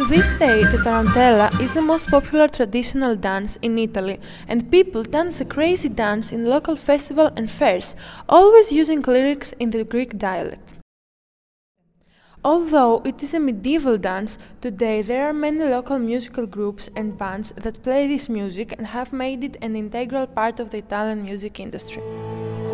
this day, the tarantella is the most popular traditional dance in Italy, and people dance the crazy dance in local festivals and fairs, always using lyrics in the Greek dialect. Although it is a medieval dance, today there are many local musical groups and bands that play this music and have made it an integral part of the Italian music industry.